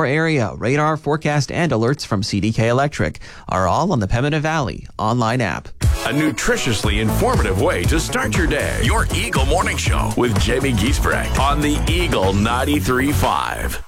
area, radar, forecast, and alerts from CDK Electric are all on the Pembina Valley online app. A nutritiously informative way to start your day. Your Eagle Morning Show with Jamie Giesbrecht on the Eagle 93.5.